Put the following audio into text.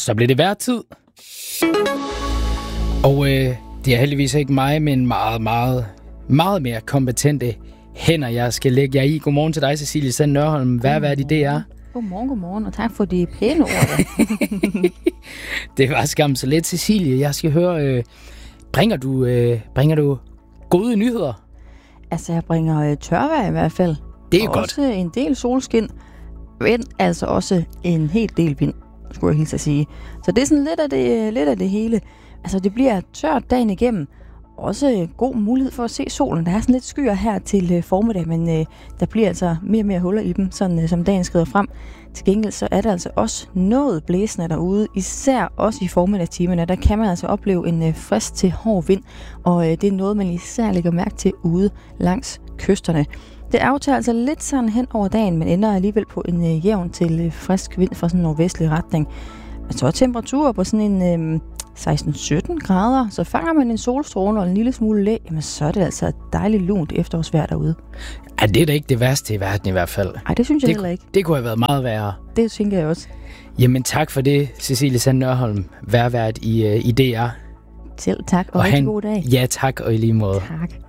så blev det vejrtid. Og det er heldigvis ikke mig, men meget mere kompetente hænder, jeg skal lægge jer i. Godmorgen til dig, Cecilie Sand Nørholm, vejrvært i DR. Godmorgen, og tak for de pæne ord. Det var skam så lidt, Cecilie. Jeg skal høre, bringer du gode nyheder? Altså, jeg bringer tørvejr i hvert fald. Det er og godt. Også en del solskin, men altså også en hel del vind, skulle jeg hilse at sige. Så det er sådan lidt af det hele. Altså, det bliver tørt dagen igennem. Også god mulighed for at se solen. Der er sådan lidt skyer her til formiddag, men der bliver altså mere og mere huller i dem, sådan som dagen skrider frem. Til gengæld så er der altså også noget blæsende derude, især også i formiddagstimerne. Der kan man altså opleve en frisk til hård vind, og det er noget, man især lægger mærke til ude langs kysterne. Det aftager altså lidt sådan hen over dagen, men ender alligevel på en jævn til frisk vind fra sådan en nordvestlig retning. Men så er temperaturer på sådan en 16-17 grader, så fanger man en solstråle og en lille smule læ, jamen så er det altså et dejligt lunt efterårsvejr derude. Ja, det er da ikke det værste i verden i hvert fald. Nej, det synes jeg heller ikke. Det kunne have været meget værre. Det tænker jeg også. Jamen tak for det, Cecilie Sand Nørholm, vejrvært i DR. Selv tak, og rigtig god dag. Ja, tak, og i lige måde. Tak.